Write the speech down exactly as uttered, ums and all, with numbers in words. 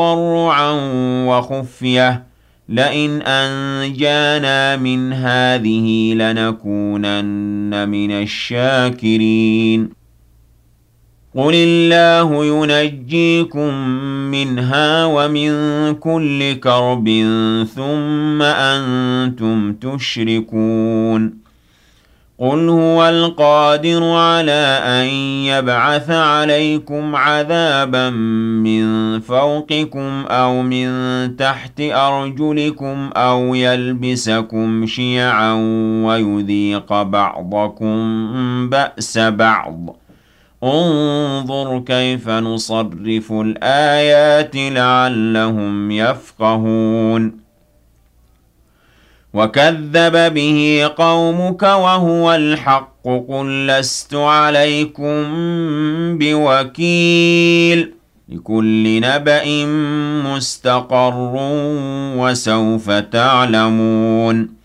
تضرعا وخفية لئن أنجانا من هذه لنكونن من الشاكرين قل الله ينجيكم منها ومن كل كرب ثم أنتم تشركون قل هو القادر على أن يبعث عليكم عذابا من فوقكم أو من تحت أرجلكم أو يلبسكم شيعا ويذيق بعضكم بأس بعض انظر كيف نصرف الآيات لعلهم يفقهون وكذب به قومك وهو الحق قل لست عليكم بوكيل لكل نبأ مستقر وسوف تعلمون